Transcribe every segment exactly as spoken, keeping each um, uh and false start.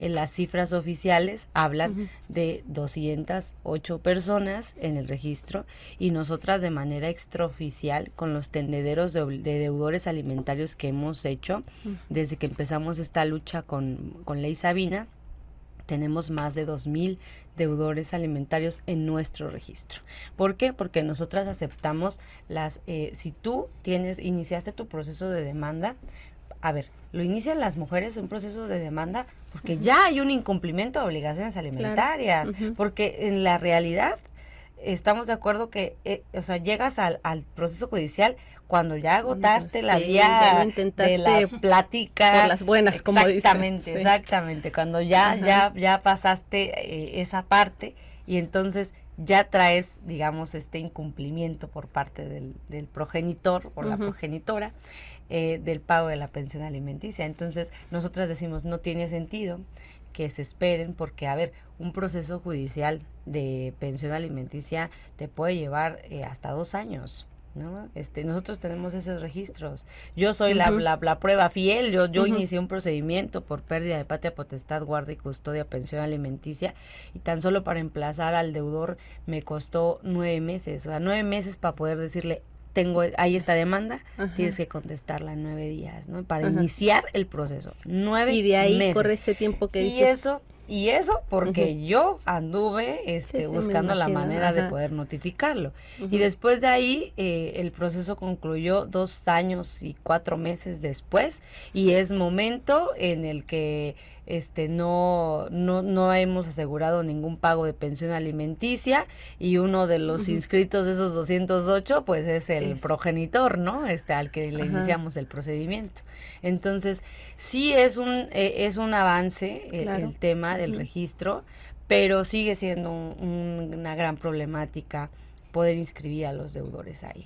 En las cifras oficiales hablan Ujú. de doscientas ocho personas en el registro y nosotras de manera extraoficial con los tendederos de, de deudores alimentarios que hemos hecho Ujú. desde que empezamos esta lucha con, con Ley Sabina, tenemos más de dos mil deudores alimentarios en nuestro registro. ¿Por qué? Porque nosotras aceptamos las, eh, si tú tienes, iniciaste tu proceso de demanda, a ver, lo inician las mujeres un proceso de demanda porque Ujú. ya hay un incumplimiento de obligaciones Claro. alimentarias, Ujú. porque en la realidad estamos de acuerdo que, eh, o sea, llegas al, al proceso judicial cuando ya agotaste la Sí, ya lo vía de la intentaste plática. por las buenas, como dicen. Exactamente, Sí. exactamente, cuando ya, Ajá. ya, ya pasaste eh, esa parte y entonces ya traes, digamos, este incumplimiento por parte del, del progenitor o la Ujú. progenitora eh, del pago de la pensión alimenticia. Entonces, nosotras decimos, no tiene sentido que se esperen porque, a ver, un proceso judicial de pensión alimenticia te puede llevar eh, hasta dos años. ¿No? Este, nosotros tenemos esos registros. Yo soy la, Ujú. la, la prueba fiel. Yo, yo Ujú. inicié un procedimiento por pérdida de patria potestad, guarda y custodia, pensión alimenticia, y tan solo para emplazar al deudor me costó nueve meses. O sea, nueve meses para poder decirle, tengo, ahí esta demanda, Ajá. tienes que contestarla en nueve días, ¿no? Para Ajá. iniciar el proceso. Nueve Y de ahí meses. corre este tiempo que y dices. eso Y eso porque Ujú. yo anduve este, Sí, sí, me buscando la imagino. manera de Ajá. poder notificarlo. Y Ujú. después de ahí, eh, el proceso concluyó dos años y cuatro meses después. Y es momento en el que este no, no, no hemos asegurado ningún pago de pensión alimenticia. Y uno de los Ujú. inscritos de esos doscientos ocho, pues es el Es. progenitor, ¿no? Este, al que le Ajá. iniciamos el procedimiento. Entonces, sí es un, eh, es un avance eh, Claro. el tema del Ujú. registro, pero sigue siendo un, un, una gran problemática poder inscribir a los deudores ahí.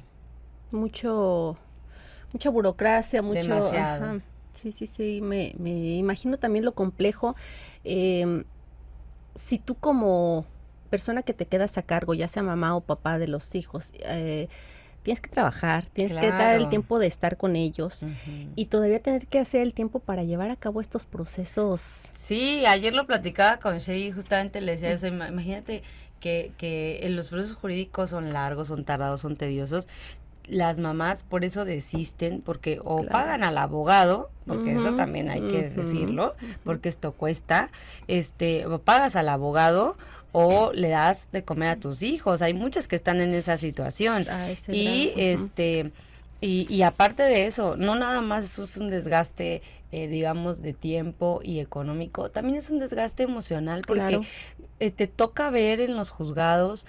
Mucho, mucha burocracia, mucho, Demasiado. ajá. Sí, sí, sí, me, me imagino también lo complejo. Eh, si tú como persona que te quedas a cargo, ya sea mamá o papá de los hijos, eh, tienes que trabajar, tienes Claro. que dar el tiempo de estar con ellos Uh-huh. y todavía tener que hacer el tiempo para llevar a cabo estos procesos. Sí, ayer lo platicaba con Shay y justamente le decía eso, imagínate que, que los procesos jurídicos son largos, son tardados, son tediosos. Las mamás por eso desisten, porque o Claro. pagan al abogado, porque Uh-huh. eso también hay que Uh-huh. decirlo, Uh-huh. porque esto cuesta, este, o pagas al abogado o le das de comer a tus hijos. Hay muchas que están en esa situación. A ese Y grado. Uh-huh. este y, y aparte de eso, no nada más eso es un desgaste, eh, digamos, de tiempo y económico, también es un desgaste emocional, porque Claro. eh, te toca ver en los juzgados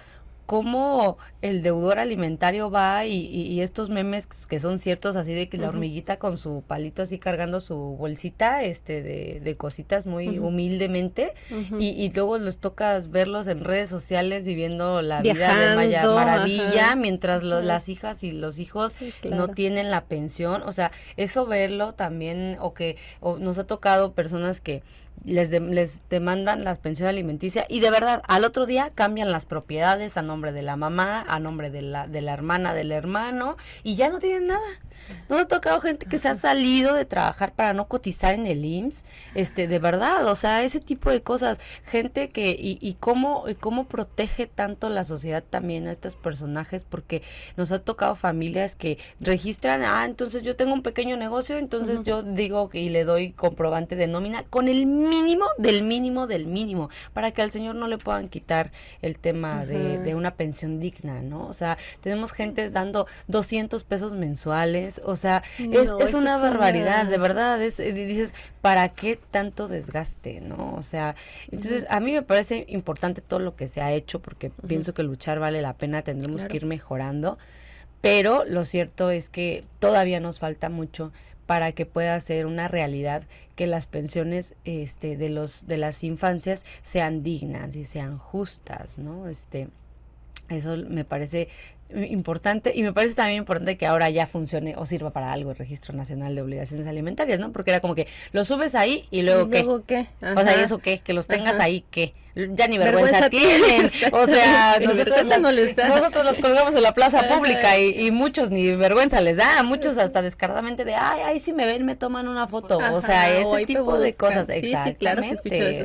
cómo el deudor alimentario va y, y, y estos memes que son ciertos, así de que uh-huh. la hormiguita con su palito así cargando su bolsita este de, de cositas muy uh-huh. humildemente uh-huh. y, y luego les toca verlos en redes sociales viviendo la Viajando, vida de Maya Maravilla, ajá. mientras lo, Ajá. las hijas y los hijos sí, claro. no tienen la pensión. O sea, eso verlo también, o que o nos ha tocado personas que les, de, les demandan la pensión alimenticia y de verdad al otro día cambian las propiedades a nombre de la mamá, a nombre de la, de la hermana, del hermano, y ya no tienen nada. Nos ha tocado gente que se ha salido de trabajar para no cotizar en el I M S S, este, de verdad, o sea, ese tipo de cosas, gente que, y, y cómo, y cómo protege tanto la sociedad también a estos personajes, porque nos ha tocado familias que registran, ah, entonces yo tengo un pequeño negocio, entonces uh-huh. yo digo y le doy comprobante de nómina con el mínimo, del mínimo, del mínimo, para que al señor no le puedan quitar el tema uh-huh. de, de una pensión digna, ¿no? O sea, tenemos gentes dando doscientos pesos mensuales. O sea, es, no, es una es barbaridad, una... de verdad, es, dices, ¿para qué tanto desgaste, no? O sea, entonces uh-huh. a mí me parece importante todo lo que se ha hecho, porque uh-huh. pienso que luchar vale la pena, tendremos claro. que ir mejorando, pero lo cierto es que todavía nos falta mucho para que pueda ser una realidad que las pensiones este, de los de las infancias sean dignas y sean justas, ¿no? Este... Eso me parece importante, y me parece también importante que ahora ya funcione o sirva para algo el Registro Nacional de Obligaciones Alimentarias, ¿no? Porque era como que lo subes ahí y luego, ¿Y luego qué. qué? O sea, ¿y Ajá. eso qué? Que los tengas Ajá. ahí, ¿qué? Ya ni vergüenza, Vergüenza tienen. tienes. O sea, nosotros Vergüenza las, no les da. nosotros las colgamos en la plaza Ajá. pública y, y muchos ni vergüenza les da, muchos hasta descaradamente de, ay, ay, si me ven, me toman una foto. Ajá, O sea, o ese ahí te tipo de buscan. cosas, Sí, sí, exactamente. claro, sí escucho eso.